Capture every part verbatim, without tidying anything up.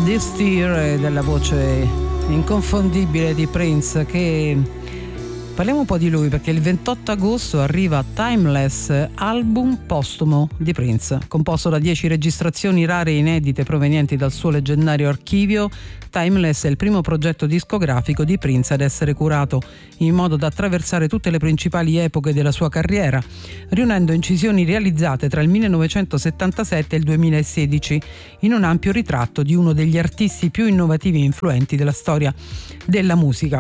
This Tear, della voce inconfondibile di Prince, che parliamo un po' di lui perché il ventotto agosto arriva Timeless, album postumo di Prince, composto da dieci registrazioni rare e inedite provenienti dal suo leggendario archivio. Timeless è il primo progetto discografico di Prince ad essere curato in modo da attraversare tutte le principali epoche della sua carriera, riunendo incisioni realizzate tra il millenovecentosettantasette e il duemilasedici in un ampio ritratto di uno degli artisti più innovativi e influenti della storia della musica.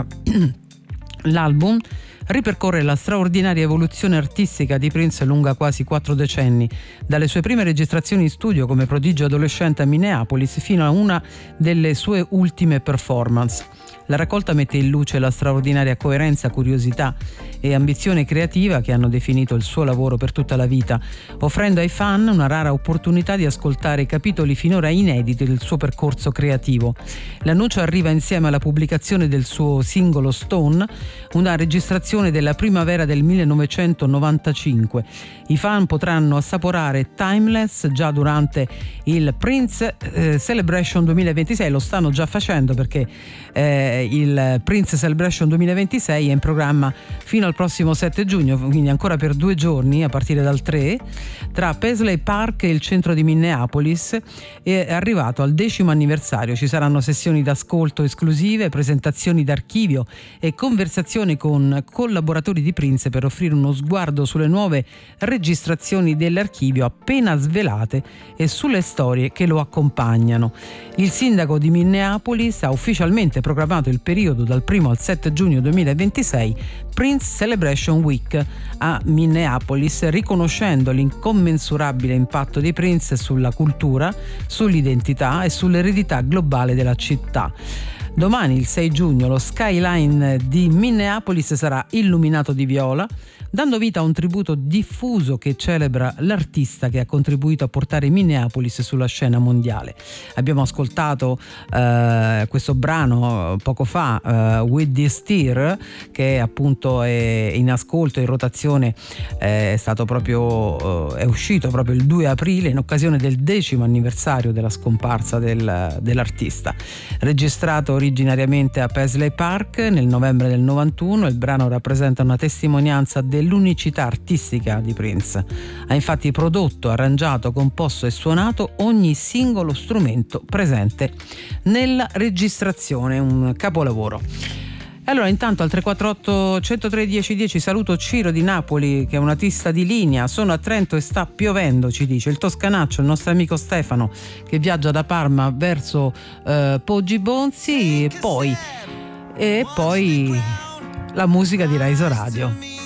L'album ripercorre la straordinaria evoluzione artistica di Prince lunga quasi quattro decenni, dalle sue prime registrazioni in studio come prodigio adolescente a Minneapolis fino a una delle sue ultime performance. La raccolta mette in luce la straordinaria coerenza, curiosità e ambizione creativa che hanno definito il suo lavoro per tutta la vita, offrendo ai fan una rara opportunità di ascoltare i capitoli finora inediti del suo percorso creativo. L'annuncio arriva insieme alla pubblicazione del suo singolo Stone, una registrazione della primavera del millenovecentonovantacinque. I fan potranno assaporare Timeless già durante il Prince eh, Celebration duemilaventisei, lo stanno già facendo perché eh, il Prince Celebration duemilaventisei è in programma fino al prossimo sette giugno, quindi ancora per due giorni a partire dal tre, tra Paisley Park e il centro di Minneapolis. È arrivato al decimo anniversario, ci saranno sessioni d'ascolto esclusive, presentazioni d'archivio e conversazioni con collaboratori di Prince per offrire uno sguardo sulle nuove registrazioni dell'archivio appena svelate e sulle storie che lo accompagnano. Il sindaco di Minneapolis ha ufficialmente programmato il periodo dal primo al sette giugno duemilaventisei Prince Celebration Week a Minneapolis, riconoscendo l'incommensurabile impatto di Prince sulla cultura, sull'identità e sull'eredità globale della città. Domani, il sei giugno, lo skyline di Minneapolis sarà illuminato di viola, dando vita a un tributo diffuso che celebra l'artista che ha contribuito a portare Minneapolis sulla scena mondiale. Abbiamo ascoltato eh, questo brano poco fa, eh, With This Tear, che appunto è in ascolto, in rotazione, eh, è stato proprio eh, è uscito proprio il due aprile in occasione del decimo anniversario della scomparsa del, dell'artista. Registrato originariamente a Paisley Park nel novembre del novantuno, il brano rappresenta una testimonianza dell'unicità artistica di Prince. Ha infatti prodotto, arrangiato, composto e suonato ogni singolo strumento presente nella registrazione, un capolavoro. Allora, intanto al tre quattro otto, centotré, dieci dieci saluto Ciro di Napoli, che è un artista di linea. Sono a Trento e sta piovendo, ci dice il toscanaccio, il nostro amico Stefano, che viaggia da Parma verso eh, Poggi Bonzi. E poi, e poi la musica di Raiso Radio.